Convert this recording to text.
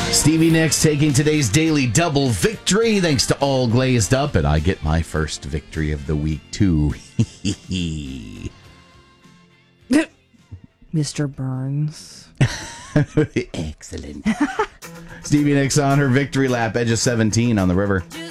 Stevie Nicks taking today's daily double victory thanks to All Glazed Up, and I get my first victory of the week, too. Mr. Burns. Excellent. Stevie Nicks on her victory lap, edge of 17 on the river.